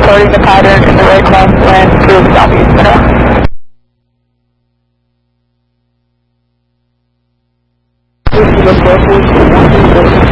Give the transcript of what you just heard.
recording the pattern in the right crosswind through the southeast middle. This is the